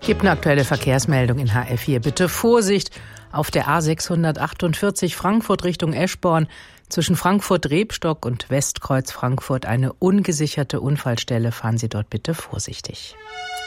Gibt eine aktuelle Verkehrsmeldung in HR4. Bitte Vorsicht auf der A648 Frankfurt Richtung Eschborn. Zwischen Frankfurt-Rebstock und Westkreuz Frankfurt eine ungesicherte Unfallstelle. Fahren Sie dort bitte vorsichtig.